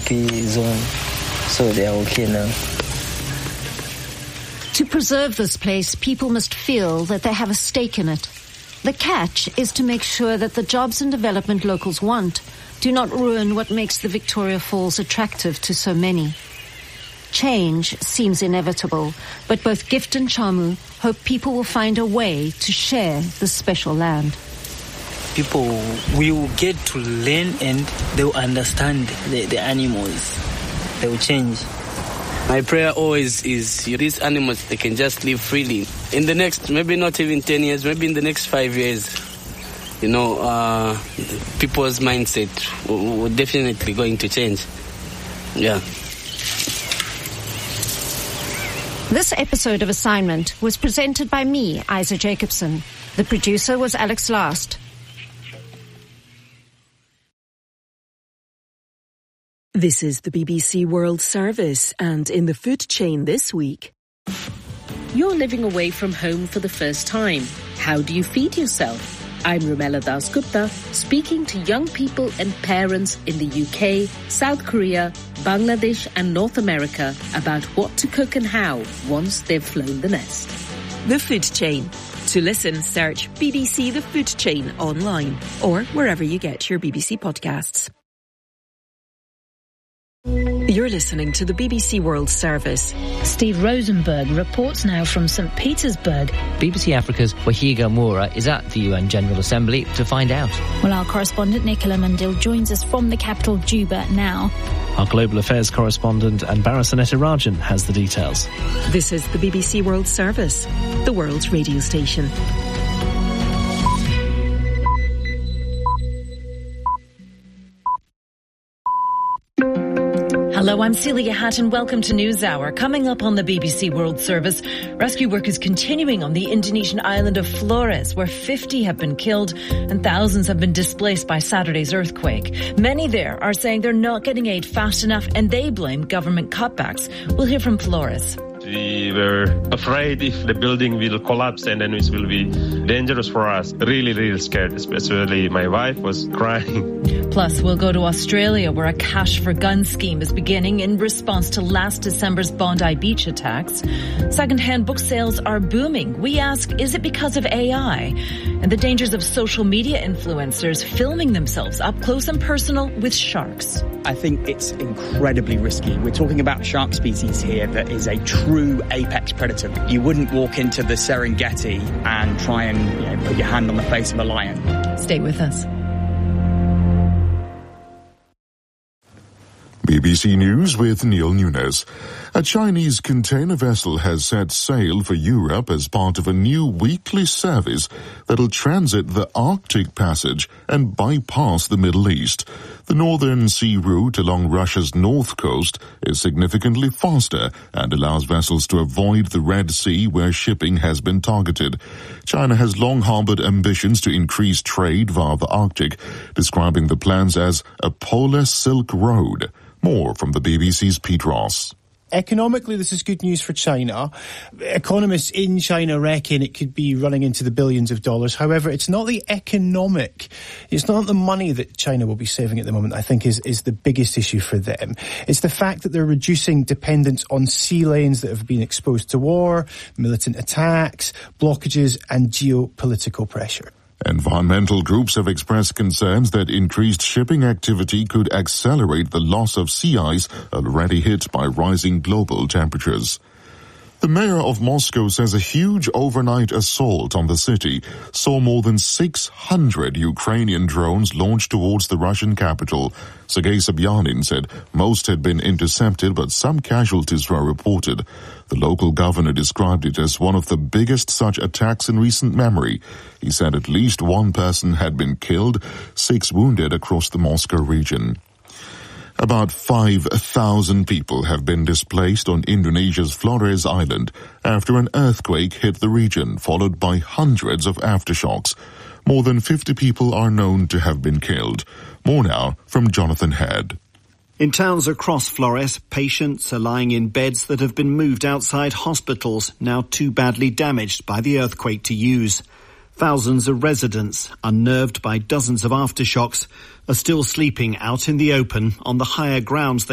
free zone, so they are okay now. To preserve this place, people must feel that they have a stake in it. The catch is to make sure that the jobs and development locals want do not ruin what makes the Victoria Falls attractive to so many. Change seems inevitable, but both Gift and Chamu hope people will find a way to share this special land. People will get to learn and they will understand the animals. They will change. My prayer always is these animals, they can just live freely. In the next, maybe not even 10 years, maybe in the next 5 years, people's mindset will definitely going to change. Yeah. This episode of Assignment was presented by me, Isa Jacobson. The producer was Alex Last. This is the BBC World Service, and in the food chain this week. You're living away from home for the first time. How do you feed yourself? I'm Rumela Dasgupta, speaking to young people and parents in the UK, South Korea, Bangladesh and North America about what to cook and how once they've flown the nest. The Food Chain. To listen, search BBC The Food Chain online or wherever you get your BBC podcasts. You're listening to the BBC World Service. Steve Rosenberg reports now from St. Petersburg. BBC Africa's Wahiga Moura is at the UN General Assembly to find out. Well, our correspondent Nicola Mundil joins us from the capital Juba now. Our global affairs correspondent Anbara Rajan has the details. This is the BBC World Service, the world's radio station. Hello, I'm Celia Hatton. Welcome to NewsHour. Coming up on the BBC World Service, rescue work is continuing on the Indonesian island of Flores, where 50 have been killed and thousands have been displaced by Saturday's earthquake. Many there are saying they're not getting aid fast enough and they blame government cutbacks. We'll hear from Flores. We were afraid if the building will collapse and then it will be dangerous for us. Really, really scared, especially my wife was crying. Plus, we'll go to Australia, where a cash for gun scheme is beginning in response to last December's Bondi Beach attacks. Second-hand book sales are booming. We ask, is it because of AI? And the dangers of social media influencers filming themselves up close and personal with sharks. I think it's incredibly risky. We're talking about a shark species here that is a true apex predator. You wouldn't walk into the Serengeti and try and put your hand on the face of a lion. Stay with us. BBC News with Neil Nunes. A Chinese container vessel has set sail for Europe as part of a new weekly service that'll transit the Arctic Passage and bypass the Middle East. The Northern Sea route along Russia's north coast is significantly faster and allows vessels to avoid the Red Sea, where shipping has been targeted. China has long harbored ambitions to increase trade via the Arctic, describing the plans as a polar Silk Road. More from the BBC's Pete Ross. Economically, this is good news for China. Economists in China reckon it could be running into the billions of dollars. However, it's not the money that China will be saving at the moment, I think, is the biggest issue for them. It's the fact that they're reducing dependence on sea lanes that have been exposed to war, militant attacks, blockages, and geopolitical pressure. Environmental groups have expressed concerns that increased shipping activity could accelerate the loss of sea ice already hit by rising global temperatures. The mayor of Moscow says a huge overnight assault on the city saw more than 600 Ukrainian drones launched towards the Russian capital. Sergei Sobyanin said most had been intercepted, but some casualties were reported. The local governor described it as one of the biggest such attacks in recent memory. He said at least one person had been killed, 6 wounded across the Moscow region. About 5,000 people have been displaced on Indonesia's Flores Island after an earthquake hit the region, followed by hundreds of aftershocks. More than 50 people are known to have been killed. More now from Jonathan Head. In towns across Flores, patients are lying in beds that have been moved outside hospitals, now too badly damaged by the earthquake to use. Thousands of residents, unnerved by dozens of aftershocks, are still sleeping out in the open on the higher grounds they